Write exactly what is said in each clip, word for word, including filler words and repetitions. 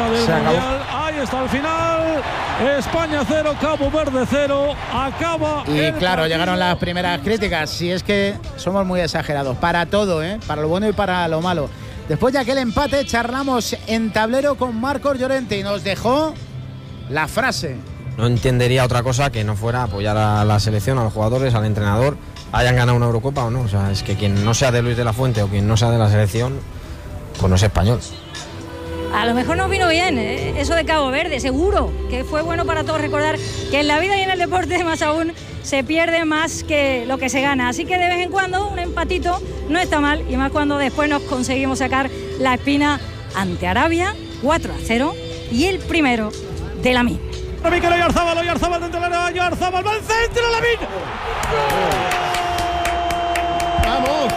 del Mundial. Ahí está el final. España cero, Cabo Verde cero. Acaba. Y claro, partido. Llegaron las primeras críticas. Si es que somos muy exagerados. Para todo, ¿eh? Para lo bueno y para lo malo. Después de aquel empate, charlamos en tablero con Marcos Llorente y nos dejó la frase. No entendería otra cosa que no fuera apoyar a la selección, a los jugadores, al entrenador, hayan ganado una Eurocopa o no. O sea, es que quien no sea de Luis de la Fuente o quien no sea de la selección, pues no es español. A lo mejor nos vino bien ¿eh? Eso de Cabo Verde, seguro que fue bueno para todos recordar que en la vida y en el deporte más aún se pierde más que lo que se gana. Así que de vez en cuando un empatito no está mal, y más cuando después nos conseguimos sacar la espina ante Arabia, cuatro a cero, y el primero de Lamine. Mikel Oyarzabal, Oyarzabal dentro de la Oyarzabal, va al centro, Lamine. ¡Vamos!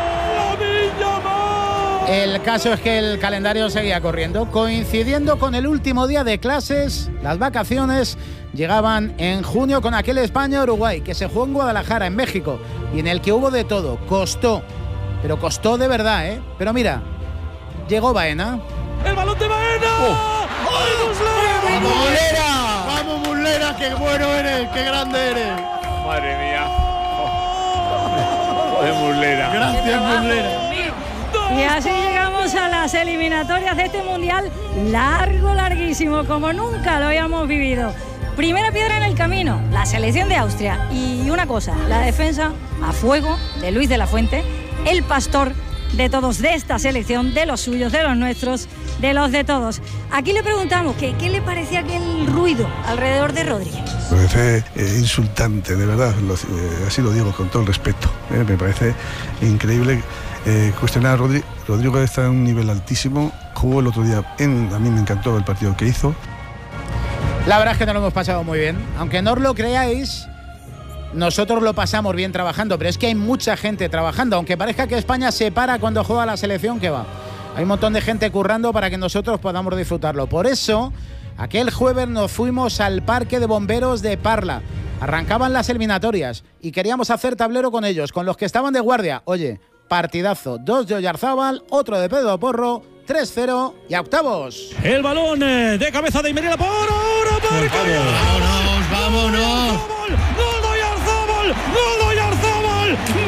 El caso es que el calendario seguía corriendo, coincidiendo con el último día de clases. Las vacaciones llegaban en junio con aquel España-Uruguay que se jugó en Guadalajara, en México, y en el que hubo de todo. Costó, pero costó de verdad, ¿eh? Pero mira, llegó Baena. ¡El balón de Baena! ¡Oh! ¡Oh, Muslera! ¡Vamos, Muslera! ¡Vamos, Muslera! ¡Qué bueno eres! ¡Qué grande eres! ¡Madre mía! ¡Joder, Muslera! ¡Gracias, Muslera! Y así llegamos a las eliminatorias de este Mundial largo, larguísimo, como nunca lo habíamos vivido. Primera piedra en el camino, la selección de Austria. Y una cosa, la defensa a fuego de Luis de la Fuente, el pastor de todos, de esta selección, de los suyos, de los nuestros, de los de todos. Aquí le preguntamos que, qué le parecía aquel ruido alrededor de Rodri. Me parece eh, insultante, de verdad, lo, eh, así lo digo con todo el respeto. Eh, me parece increíble eh, cuestionar a Rodri. Rodrigo está en un nivel altísimo, jugó el otro día, en, a mí me encantó el partido que hizo. La verdad es que no lo hemos pasado muy bien, aunque no os lo creáis. Nosotros lo pasamos bien trabajando, pero es que hay mucha gente trabajando, aunque parezca que España se para cuando juega la selección, que va. Hay un montón de gente currando para que nosotros podamos disfrutarlo. Por eso, aquel jueves nos fuimos al Parque de Bomberos de Parla. Arrancaban las eliminatorias y queríamos hacer tablero con ellos, con los que estaban de guardia. Oye, partidazo. Dos de Oyarzabal, otro de Pedro Porro, tres cero y a octavos. El balón de cabeza de Imerina por ahora. ¡Vámonos, vámonos! ¡Gol de Oyarzabal! ¡Gol de Oyarzabal!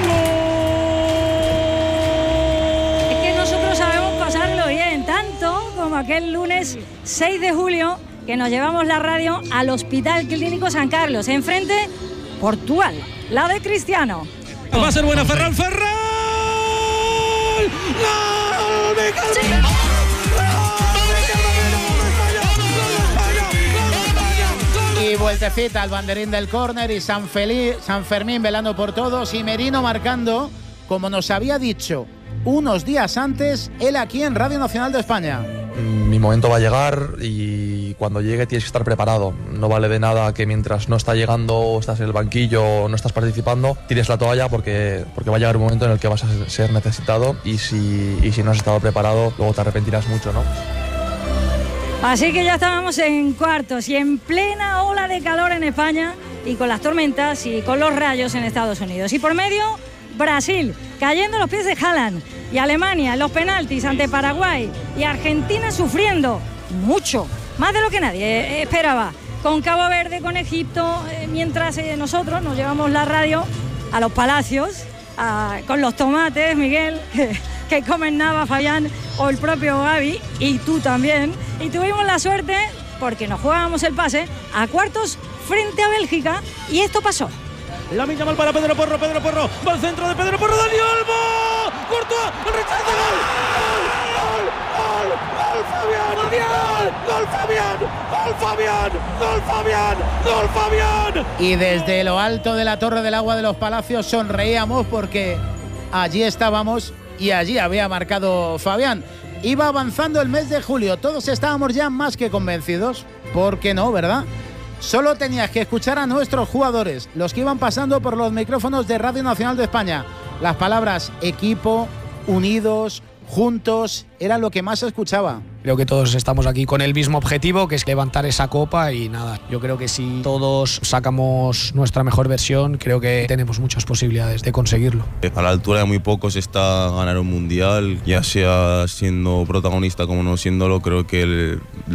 ¡Gol! Es que nosotros sabemos pasarlo bien, tanto como aquel lunes seis de julio que nos llevamos la radio al Hospital Clínico San Carlos. Enfrente, Portugal, la de Cristiano. Va a ser buena Ferran, Ferran. ¡Gol! ¡De Calvino! Y vueltecita al banderín del córner y San, Feliz, San Fermín velando por todos y Merino marcando, como nos había dicho unos días antes, él aquí en Radio Nacional de España. Mi momento va a llegar y cuando llegue tienes que estar preparado. No vale de nada que mientras no está llegando, estás en el banquillo o no estás participando, tires la toalla porque, porque va a llegar un momento en el que vas a ser necesitado y si, y si no has estado preparado, luego te arrepentirás mucho, ¿no? Así que ya estábamos en cuartos y en plena ola de calor en España y con las tormentas y con los rayos en Estados Unidos. Y por medio, Brasil, cayendo a los pies de Haaland, y Alemania en los penaltis ante Paraguay, y Argentina sufriendo mucho, más de lo que nadie esperaba, con Cabo Verde, con Egipto, eh, mientras eh, nosotros nos llevamos la radio a los palacios, a, con los tomates, Miguel, que, que comen Nava, Fabián o el propio Gaby, y tú también, y tuvimos la suerte, porque nos jugábamos el pase, a cuartos frente a Bélgica, y esto pasó. Lamine Yamal para Pedro Porro, Pedro Porro, va al centro de Pedro Porro, Dani Olmo, Courtois, el rechazo, gol, gol, gol, gol, gol, Fabián, gol, Fabián, gol, Fabián, gol, Fabián, gol, Fabián. Y desde lo alto de la Torre del Agua de los Palacios sonreíamos porque allí estábamos y allí había marcado Fabián. Iba avanzando el mes de julio, todos estábamos ya más que convencidos, ¿por qué no, verdad? Solo tenías que escuchar a nuestros jugadores, los que iban pasando por los micrófonos de Radio Nacional de España. Las palabras equipo, unidos, juntos, era lo que más se escuchaba. Creo que todos estamos aquí con el mismo objetivo, que es levantar esa copa y nada. Yo creo que si todos sacamos nuestra mejor versión, creo que tenemos muchas posibilidades de conseguirlo. A la altura de muy pocos está ganar un mundial, ya sea siendo protagonista como no siéndolo. Creo que el